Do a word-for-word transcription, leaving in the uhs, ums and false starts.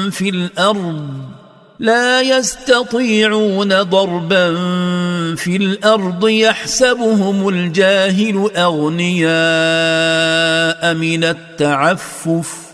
في الأرض لا يستطيعون ضربا في الأرض يحسبهم الجاهل أغنياء من التعفف